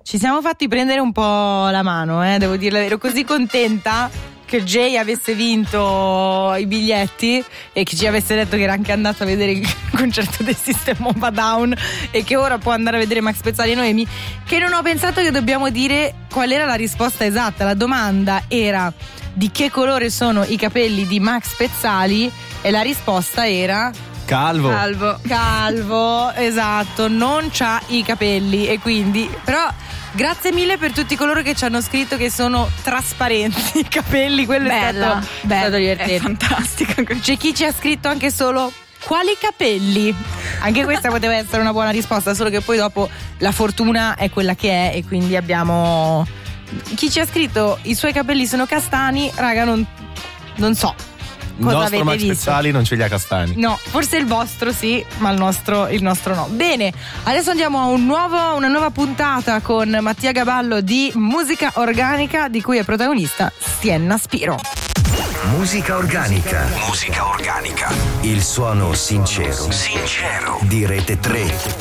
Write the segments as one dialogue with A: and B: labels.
A: Ci siamo fatti prendere un po' la mano, devo dire, ero così contenta che Jay avesse vinto i biglietti e che ci avesse detto che era anche andato a vedere il concerto del System of a Down e che ora può andare a vedere Max Pezzali e Noemi, che non ho pensato che dobbiamo dire qual era la risposta esatta. La domanda era: di che colore sono i capelli di Max Pezzali? E la risposta era calvo, esatto, non c'ha i capelli. E quindi, però, grazie mille per tutti coloro che ci hanno scritto che sono trasparenti i capelli. Quello è stato divertente,
B: è fantastico.
A: C'è chi ci ha scritto anche solo quali capelli. Anche questa poteva essere una buona risposta, solo che poi dopo la fortuna è quella che è, e quindi abbiamo chi ci ha scritto i suoi capelli sono castani. Raga, non so cosa
C: il nostro
A: avete
C: Max
A: visto.
C: Pezzali non ce li ha castani.
A: No, forse il vostro sì, ma il nostro no. Bene, adesso andiamo a una nuova puntata con Mattia Gaballo di Musica Organica, di cui è protagonista Sienna Spiro.
D: Musica Organica. Il suono sincero di Rete 3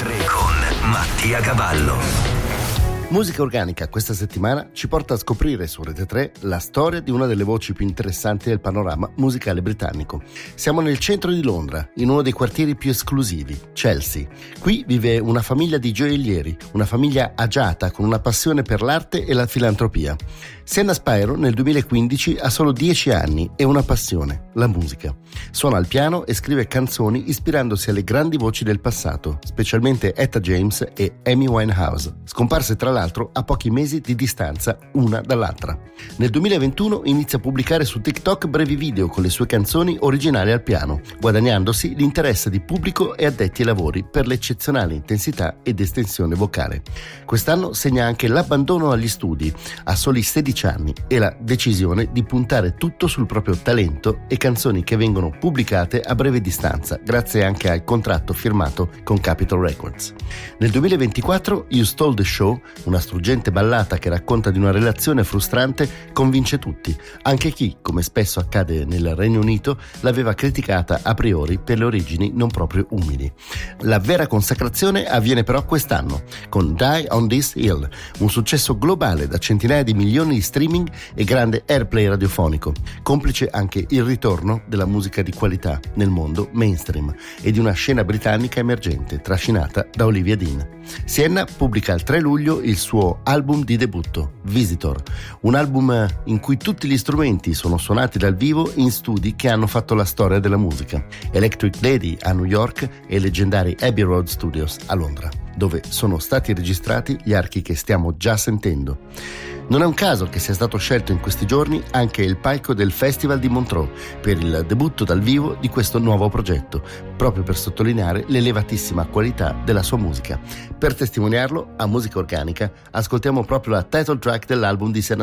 D: con Mattia Gaballo.
E: Musica Organica questa settimana ci porta a scoprire su Rete 3 la storia di una delle voci più interessanti del panorama musicale britannico. Siamo nel centro di Londra, in uno dei quartieri più esclusivi, Chelsea. Qui vive una famiglia di gioiellieri, una famiglia agiata con una passione per l'arte e la filantropia. Sienna Spiro nel 2015 ha solo 10 anni e una passione, la musica. Suona il piano e scrive canzoni ispirandosi alle grandi voci del passato, specialmente Etta James e Amy Winehouse, scomparse tra l'altro a pochi mesi di distanza una dall'altra. Nel 2021 inizia a pubblicare su TikTok brevi video con le sue canzoni originali al piano, guadagnandosi l'interesse di pubblico e addetti ai lavori per l'eccezionale intensità ed estensione vocale. Quest'anno segna anche l'abbandono agli studi, a soli 16 anni, e la decisione di puntare tutto sul proprio talento e canzoni che vengono pubblicate a breve distanza, grazie anche al contratto firmato con Capitol Records. Nel 2024 You Stole the Show, una struggente ballata che racconta di una relazione frustrante, convince tutti, anche chi, come spesso accade nel Regno Unito, l'aveva criticata a priori per le origini non proprio umili. La vera consacrazione avviene però quest'anno, con Die on This Hill, un successo globale da centinaia di milioni di streaming e grande airplay radiofonico, complice anche il ritorno della musica di qualità nel mondo mainstream e di una scena britannica emergente trascinata da Olivia Dean. Sienna pubblica il 3 luglio il suo album di debutto, Visitor, un album in cui tutti gli strumenti sono suonati dal vivo in studi che hanno fatto la storia della musica, Electric Lady a New York e i leggendari Abbey Road Studios a Londra, dove sono stati registrati gli archi che stiamo già sentendo. Non è un caso che sia stato scelto in questi giorni anche il palco del Festival di Montreux per il debutto dal vivo di questo nuovo progetto, proprio per sottolineare l'elevatissima qualità della sua musica. Per testimoniarlo, a Musica Organica ascoltiamo proprio la title track dell'album di Sienna